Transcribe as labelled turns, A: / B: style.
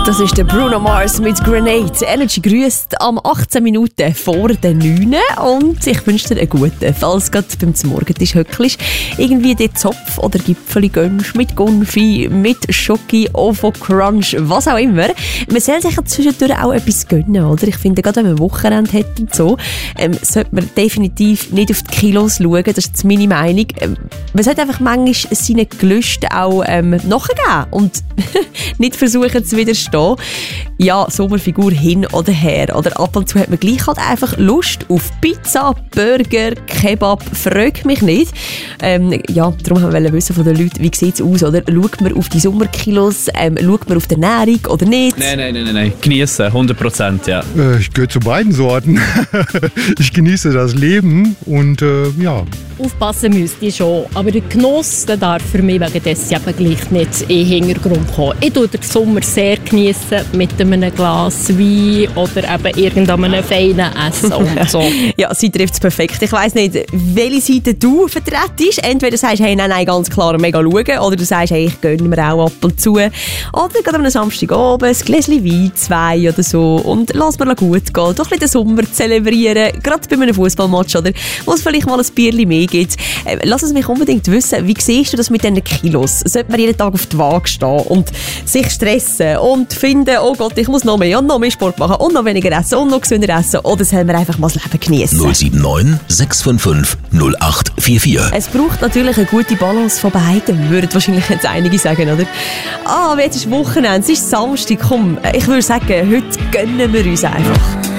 A: Das ist der Bruno Mars mit Grenade. Energy grüßt am 18 Minuten vor den 9 und ich wünsche dir einen guten. Falls du gerade beim Morgentisch hückelst, irgendwie den Zopf oder Gipfeli gönnst, mit Gunfi, mit Schoki, Ovo Crunch, was auch immer. Man soll sich ja zwischendurch auch etwas gönnen, oder? Ich finde, gerade wenn man ein Wochenende hat und so, sollte man definitiv nicht auf die Kilos schauen. Das ist jetzt meine Meinung. Man sollte einfach manchmal seinen Gelüsten auch nachgeben und nicht versuchen zu widerstehen. Ja, Sommerfigur hin oder her. Oder ab und zu hat man gleich halt einfach Lust auf Pizza, Burger, Kebab. Frag mich nicht. Ja, darum haben wir wissen von den Leuten, wie sieht es aus, oder? Schaut man auf die Sommerkilos, schaut man auf die Ernährung oder nicht?
B: Nein. Genießen, 100%, ja.
C: Ich gehöre zu beiden Sorten. Ich genieße das Leben und ja.
D: Aufpassen müsste ich schon, aber der Genuss der darf für mich wegen dessen eben gleich nicht in den Hintergrund kommen. Ich tue den Sommer sehr genießen mit einem Glas Wein oder eben irgendeinem feinen Essen und so.
A: Ja, sie trifft es perfekt. Ich weiss nicht, welche Seite du vertretest. Entweder sagst du, hey, nein, ganz klar mega schauen, oder du sagst, hey, ich gönne mir auch ab und zu. Oder gerade am Samstagabend ein Gläschen Wein, 2 oder so, und lass mir gut gehen. Doch ein bisschen den Sommer zelebrieren, gerade bei einem Fußballmatch, oder wo es vielleicht mal ein Bierchen mehr gibt. Lass es mich unbedingt wissen, wie siehst du das mit diesen Kilos? Sollte man jeden Tag auf die Waage stehen und sich stressen und finden, oh Gott, ich muss noch mehr und noch mehr Sport machen und noch weniger essen und noch gesünder essen, oder sollen wir einfach mal das Leben genießen?
E: 079 655 0844.
A: Es braucht natürlich eine gute Balance von beiden, würden wahrscheinlich jetzt einige sagen, oder? Aber jetzt ist Wochenende, es ist Samstag, komm, ich würde sagen, heute gönnen wir uns einfach.